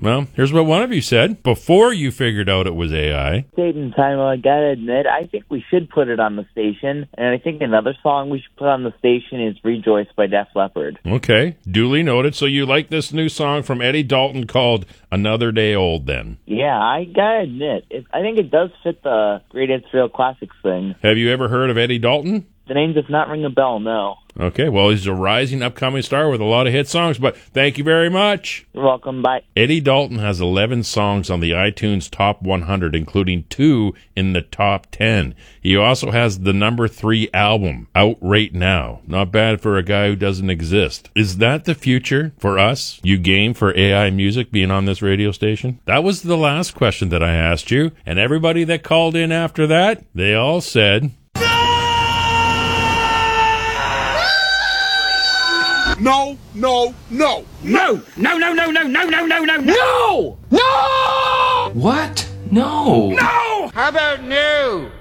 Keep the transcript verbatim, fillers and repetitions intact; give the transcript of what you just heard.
Well, here's what one of you said before you figured out it was A I. Date and time, I gotta admit, I think we should put it on the station. And I think another song we should put on the station is Rejoice by Def Leppard. Okay, duly noted. So you like this new song from Eddie Dalton called Another Day Old then? Yeah, I gotta admit, it, I think it does fit the Greatest Real Classics thing. Have you ever heard of Eddie Dalton? The name does not ring a bell, no. Okay, well, he's a rising upcoming star with a lot of hit songs, but thank you very much. You're welcome, bye. Eddie Dalton has eleven songs on the iTunes Top one hundred, including two in the top ten. He also has the number three album out right now. Not bad for a guy who doesn't exist. Is that the future for us? You game for A I music being on this radio station? That was the last question that I asked you, and everybody that called in after that, they all said... No, no, no. No! No, no, no, no, no, no, no, no, No! No! What? No! No! How about no?